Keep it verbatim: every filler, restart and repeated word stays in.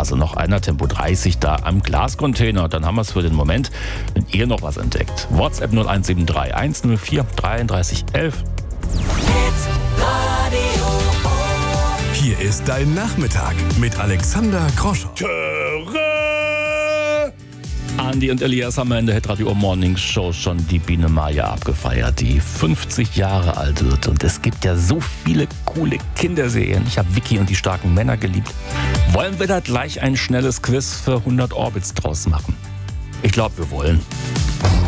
Straße noch einer, Tempo dreißig, da am Glascontainer. Dann haben wir es für den Moment, wenn ihr noch was entdeckt. WhatsApp null eins sieben drei eins null vier dreiunddreißig elf. Hier ist dein Nachmittag mit Alexander Groschow. Andi und Elias haben in der Hitradio Morning Show schon die Biene Maya abgefeiert, die fünfzig Jahre alt wird. Und es gibt ja so viele coole Kinderserien. Ich habe Vicky und die starken Männer geliebt. Wollen wir da gleich ein schnelles Quiz für hundert Orbits draus machen? Ich glaube, wir wollen.